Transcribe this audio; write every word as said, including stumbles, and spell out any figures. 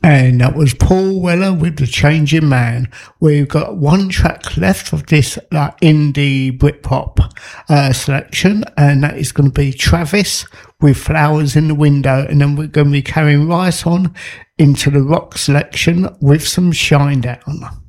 And that was Paul Weller with The Changing Man. We've got one track left of this uh, indie Britpop uh, selection, and that is going to be Travis with Flowers in the Window. And then we're going to be carrying right on into the rock selection with some Shinedown.